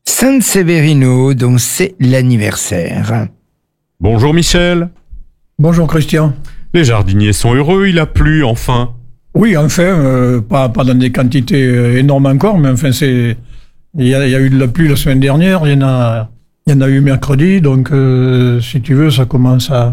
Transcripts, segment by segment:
San Severino, dont c'est l'anniversaire. Bonjour Michel. Bonjour Christian. Les jardiniers sont heureux, il a plu enfin. Oui, enfin, pas dans des quantités énormes encore, mais enfin, il y a eu de la pluie la semaine dernière, il y en a eu mercredi, donc si tu veux, ça commence à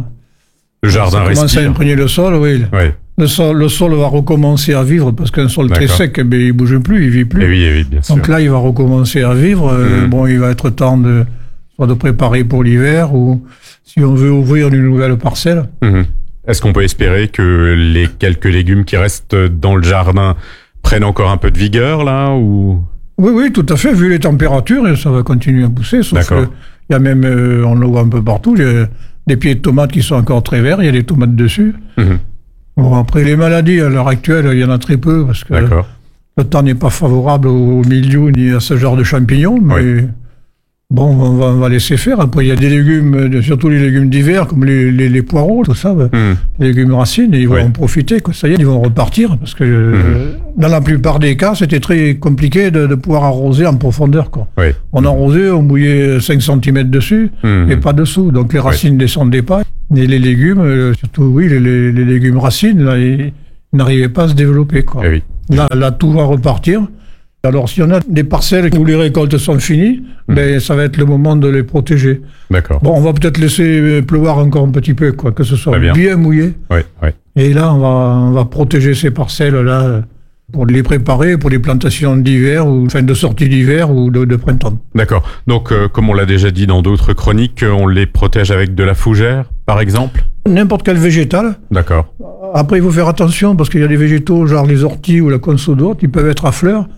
imprégner le sol, oui. Ouais. Le sol va recommencer à vivre, parce qu'un sol très sec, il bouge plus, il vit plus. Oui, bien sûr. Donc là, il va recommencer à vivre. Bon, il va être temps soit de préparer pour l'hiver, ou si on veut ouvrir une nouvelle parcelle. Est-ce qu'on peut espérer que les quelques légumes qui restent dans le jardin prennent encore un peu de vigueur, là, ou... Oui, tout à fait. Vu les températures, ça va continuer à pousser. Sauf qu'il y a même, on le voit un peu partout, des pieds de tomates qui sont encore très verts, il y a des tomates dessus. Bon, après, les maladies, à l'heure actuelle, il y en a très peu, parce que le temps n'est pas favorable au milieu ni à ce genre de champignons, mais bon, on va laisser faire. Après, il y a des légumes, surtout les légumes d'hiver, comme les poireaux, tout ça, les légumes racines, ils vont en profiter, quoi. Ça y est, ils vont repartir, parce que dans la plupart des cas, c'était très compliqué de pouvoir arroser en profondeur, quoi. On arrosait, on mouillait 5 cm dessus, et pas dessous, donc les racines ne descendaient pas. Et les légumes, surtout, les légumes racines, là, ils n'arrivaient pas à se développer, quoi. Là, tout va repartir. Alors, si on a des parcelles où les récoltes sont finies, ben, ça va être le moment de les protéger. D'accord. Bon, on va peut-être laisser pleuvoir encore un petit peu, quoi, que ce soit bien mouillé. Et là, on va protéger ces parcelles-là pour les préparer pour les plantations d'hiver, ou enfin de sortie d'hiver ou de printemps. D'accord. Donc, comme on l'a déjà dit dans d'autres chroniques, on les protège avec de la fougère, par exemple ? N'importe quel végétal. D'accord. Après, il faut faire attention, parce qu'il y a des végétaux, genre les orties ou la consodore, qui peuvent être à fleurs,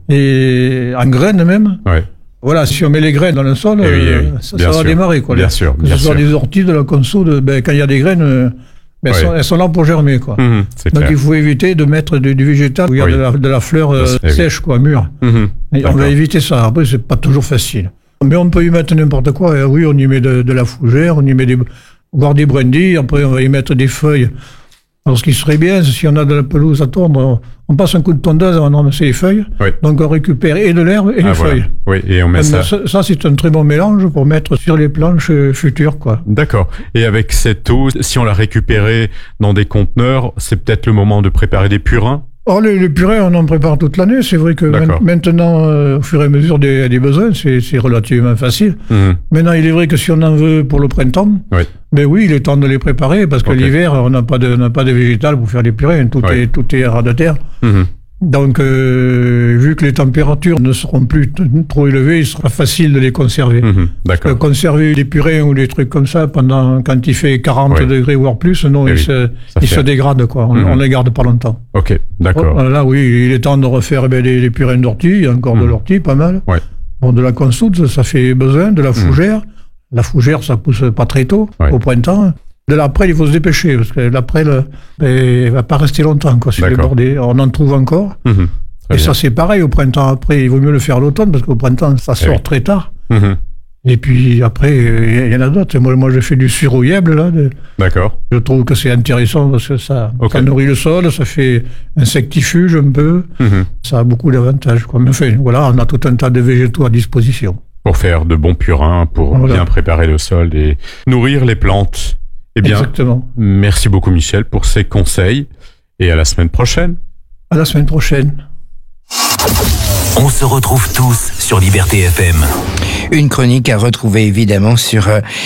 et en graines même. Voilà, si on met les graines dans le sol, ça va démarrer, quoi. Bien sûr. Que ce soit des orties, de la consodore, quand il y a des graines, elles sont là pour germer, quoi. Donc il faut éviter de mettre du végétal où il y a de la fleur sèche, quoi, mûre. Et on va éviter ça. Après, c'est pas toujours facile. Mais on peut y mettre n'importe quoi. Et oui, on y met de la fougère, on y met voire des brindilles. Après, on va y mettre des feuilles. Alors, ce qui serait bien, si on a de la pelouse à tondre, on passe un coup de tondeuse avant de ramasser les feuilles. Donc, on récupère et de l'herbe et les feuilles. Et on met ça. Ça, c'est un très bon mélange pour mettre sur les planches futures, quoi. D'accord. Et avec cette eau, si on l'a récupérée dans des conteneurs, c'est peut-être le moment de préparer des purins? Oh, les purées, on en prépare toute l'année. C'est vrai que maintenant, au fur et à mesure des besoins, c'est relativement facile. Maintenant, il est vrai que si on en veut pour le printemps, ben oui, il est temps de les préparer, parce que l'hiver, on n'a pas de végétal pour faire des purées. Tout est ras de terre. Donc, vu que les températures ne seront plus trop élevées, il sera facile de les conserver. Conserver des purées ou des trucs comme ça quand il fait 40 degrés voire plus, non, ils se dégradent, quoi. On les garde pas longtemps. Ok, d'accord. Là, oui, il est temps de refaire des purées d'ortie. Il y a encore de l'ortie, pas mal. Bon, de la consoude, ça fait besoin. De la fougère. La fougère, ça pousse pas très tôt, au printemps. De la prêle, il faut se dépêcher, parce que la prêle, elle va pas rester longtemps, quoi, sur les bordées. On en trouve encore. Et ça, c'est pareil au printemps. Après, il vaut mieux le faire l'automne, parce qu'au printemps, ça sort très tard. Et puis après, il y en a d'autres. Moi, je fais du suroyable, là. D'accord. Je trouve que c'est intéressant, parce que ça nourrit le sol, ça fait insectifuge un peu. Ça a beaucoup d'avantages, quoi. Mais enfin, voilà, on a tout un tas de végétaux à disposition. Pour faire de bons purins, pour bien préparer le sol et nourrir les plantes. Eh bien, exactement. Merci beaucoup Michel pour ces conseils, et à la semaine prochaine. À la semaine prochaine. On se retrouve tous sur Liberté FM. Une chronique à retrouver évidemment sur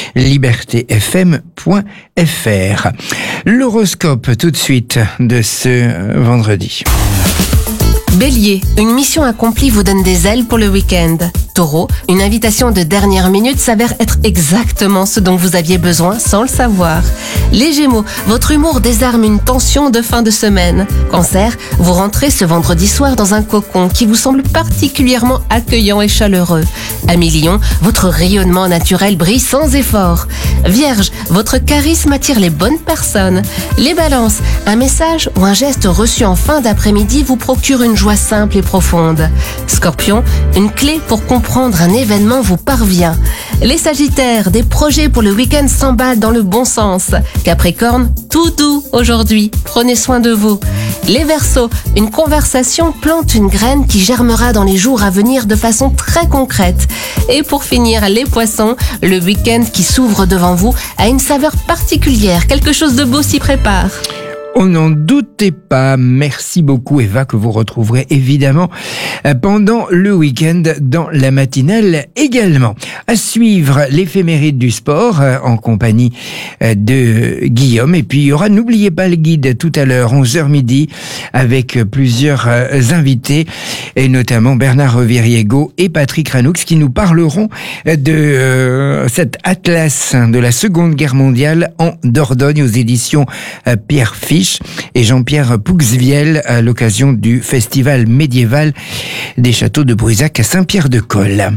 libertéfm.fr. L'horoscope tout de suite de ce vendredi. Bélier, une mission accomplie vous donne des ailes pour le week-end. Taureau, une invitation de dernière minute s'avère être exactement ce dont vous aviez besoin sans le savoir. Les Gémeaux, votre humour désarme une tension de fin de semaine. Cancer, vous rentrez ce vendredi soir dans un cocon qui vous semble particulièrement accueillant et chaleureux. Amis Lion, votre rayonnement naturel brille sans effort. Vierge, votre charisme attire les bonnes personnes. Les Balances, un message ou un geste reçu en fin d'après-midi vous procure une joie simple et profonde. Scorpion, une clé pour comprendre un événement vous parvient. Les Sagittaires, des projets pour le week-end s'emballent dans le bon sens. Capricorne, tout doux aujourd'hui, prenez soin de vous. Les Verseaux, une conversation plante une graine qui germera dans les jours à venir de façon très concrète. Et pour finir, les Poissons, le week-end qui s'ouvre devant vous a une saveur particulière, quelque chose de beau s'y prépare. On n'en doutait pas. Merci beaucoup Eva, que vous retrouverez évidemment pendant le week-end dans la matinale également. À suivre l'éphéméride du sport en compagnie de Guillaume. Et puis il y aura, n'oubliez pas le guide tout à l'heure, 11h midi, avec plusieurs invités, et notamment Bernard Reviriego et Patrick Ranoux, qui nous parleront de cet atlas de la Seconde Guerre mondiale en Dordogne aux éditions Pierre Fiche. Et Jean-Pierre Pouxvielle à l'occasion du festival médiéval des châteaux de Brusac à Saint-Pierre-de-Coll.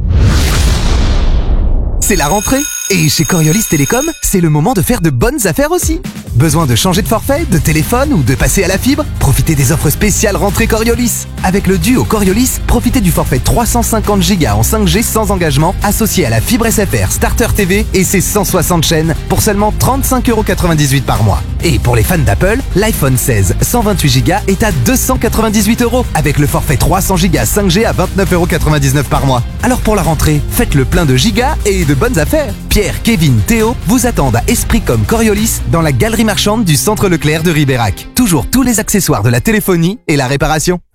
C'est la rentrée et chez Coriolis Télécom, c'est le moment de faire de bonnes affaires aussi. Besoin de changer de forfait, de téléphone ou de passer à la fibre? Profitez des offres spéciales rentrée Coriolis. Avec le duo Coriolis, profitez du forfait 350 Go en 5G sans engagement associé à la fibre SFR Starter TV et ses 160 chaînes pour seulement 35,98 € par mois. Et pour les fans d'Apple, l'iPhone 16 128 Go est à 298 € avec le forfait 300 Go 5G à 29,99 € par mois. Alors pour la rentrée, faites le plein de gigas et de bonnes affaires. Pierre, Kevin, Théo vous attendent à Esprit comme Coriolis dans la galerie marchande du centre Leclerc de Ribérac. Toujours tous les accessoires de la téléphonie et la réparation.